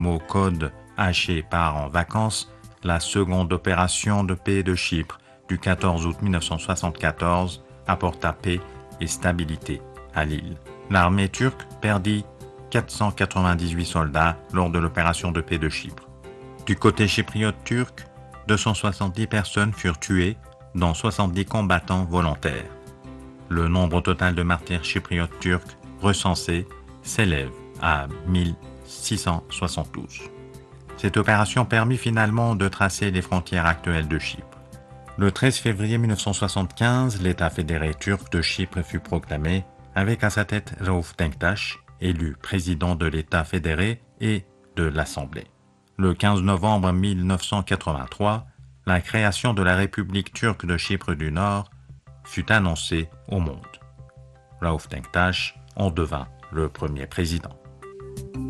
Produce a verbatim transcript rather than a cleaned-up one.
mot code Haché part en vacances, la seconde opération de paix de Chypre du quatorze août mille neuf cent soixante-quatorze apporta paix et stabilité à l'île. L'armée turque perdit quatre cent quatre-vingt-dix-huit soldats lors de l'opération de paix de Chypre. Du côté chypriote turc, deux cent soixante-dix personnes furent tuées, dont soixante-dix combattants volontaires. Le nombre total de martyrs chypriotes turcs recensés s'élève à mille six cent soixante-douze. Cette opération permit finalement de tracer les frontières actuelles de Chypre. Le treize février mille neuf cent soixante-quinze, l'État fédéré turc de Chypre fut proclamé, avec à sa tête Rauf Denktaş, élu président de l'État fédéré et de l'Assemblée. Le quinze novembre mille neuf cent quatre-vingt-trois, la création de la République turque de Chypre du Nord fut annoncée au monde. Rauf Denktaş en devint le premier président.